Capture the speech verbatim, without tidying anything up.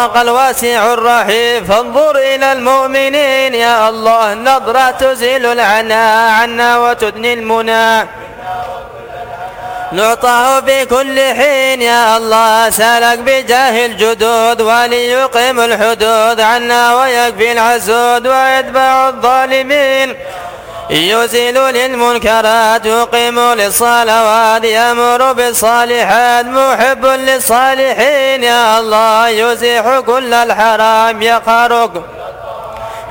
الرزاق الواسع الرحيم فانظر إلى المؤمنين يا الله نظرة تزيل العناء عنا وتدني المنى نعطاه في كل حين يا الله سالك بجاه الجدود وليقيم الحدود عنا ويكفي الحسود ويتبع الظالمين يزيل للمنكرات يقيم للصلوات يأمر بالصالحات محب للصالحين يا الله يزيح كل الحرام يقهرك